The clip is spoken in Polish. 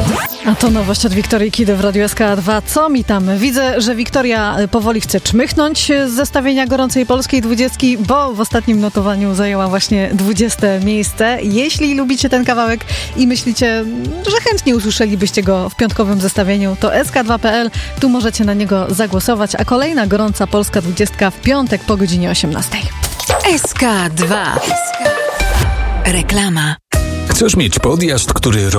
A to nowość od Wiktorii Kidy w Radiu SK2. Co mi tam? Widzę, że Wiktoria powoli chce czmychnąć z zestawienia gorącej polskiej 20, bo w ostatnim notowaniu zajęła właśnie 20 miejsce. Jeśli lubicie ten kawałek i myślicie, że chętnie usłyszelibyście go w piątkowym zestawieniu, to sk2.pl, tu możecie na niego zagłosować, a kolejna gorąca polska 20 w piątek po godzinie 18. SK2. Reklama. Chcesz mieć podjazd, który